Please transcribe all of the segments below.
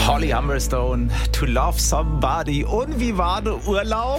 Holly Humberstone, To Love Somebody. Und wie war der Urlaub?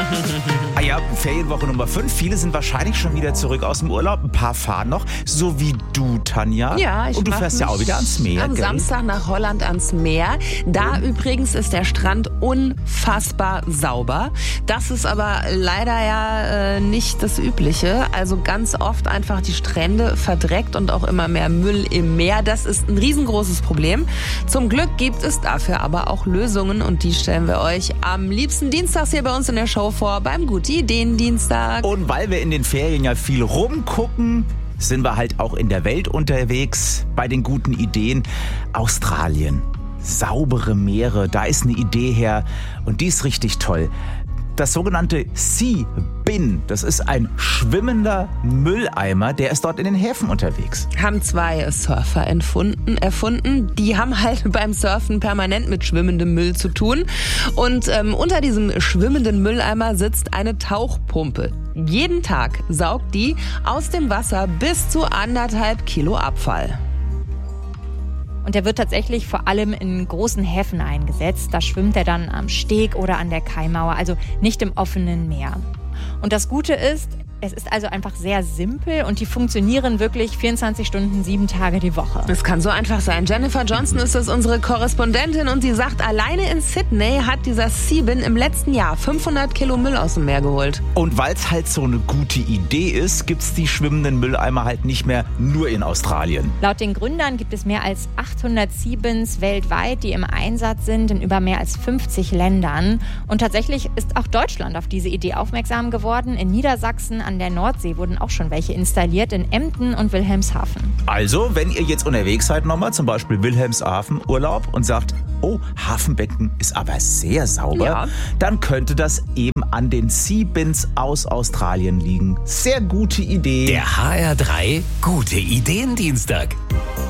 Ferienwoche Nummer 5. Viele sind wahrscheinlich schon wieder zurück aus dem Urlaub. Ein paar fahren noch, so wie du, Tanja. Ja, und du fährst ja auch wieder ans Meer. Am Samstag nach Holland ans Meer. Da übrigens ist der Strand unfassbar sauber. Das ist aber leider nicht das Übliche. Also ganz oft einfach die Strände verdreckt und auch immer mehr Müll im Meer. Das ist ein riesengroßes Problem. Zum Glück gibt es dafür aber auch Lösungen und die stellen wir euch am liebsten dienstags hier bei uns in der Show vor beim Gute-Ideen-Dienstag. Und weil wir in den Ferien ja viel rumgucken, sind wir halt auch in der Welt unterwegs bei den guten Ideen. Australien, saubere Meere, da ist eine Idee her und die ist richtig toll. Das sogenannte Sea Bin, das ist ein schwimmender Mülleimer, der ist dort in den Häfen unterwegs. Haben 2 Surfer erfunden. Die haben halt beim Surfen permanent mit schwimmendem Müll zu tun. Und unter diesem schwimmenden Mülleimer sitzt eine Tauchpumpe. Jeden Tag saugt die aus dem Wasser bis zu 1,5 Kilo Abfall. Und der wird tatsächlich vor allem in großen Häfen eingesetzt. Da schwimmt er dann am Steg oder an der Kaimauer, also nicht im offenen Meer. Und das Gute ist, es ist also einfach sehr simpel und die funktionieren wirklich 24 Stunden, 7 Tage die Woche. Es kann so einfach sein. Jennifer Johnson ist das, unsere Korrespondentin, und sie sagt, alleine in Sydney hat dieser Sea Bin im letzten Jahr 500 Kilo Müll aus dem Meer geholt. Und weil es halt so eine gute Idee ist, gibt es die schwimmenden Mülleimer halt nicht mehr nur in Australien. Laut den Gründern gibt es mehr als 800 Sea Bins weltweit, die im Einsatz sind in über mehr als 50 Ländern. Und tatsächlich ist auch Deutschland auf diese Idee aufmerksam geworden. In Niedersachsen an der Nordsee wurden auch schon welche installiert, in Emden und Wilhelmshaven. Also, wenn ihr jetzt unterwegs seid nochmal, zum Beispiel Wilhelmshaven Urlaub und sagt, oh, Hafenbecken ist aber sehr sauber, dann könnte das eben an den Sea Bins aus Australien liegen. Sehr gute Idee. Der HR3 Gute Ideen Dienstag.